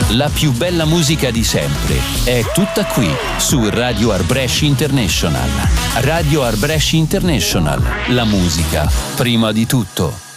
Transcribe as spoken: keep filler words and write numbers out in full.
La più bella musica di sempre è tutta qui su Radio Arbresh International. Radio Arbresh International. La musica prima di tutto.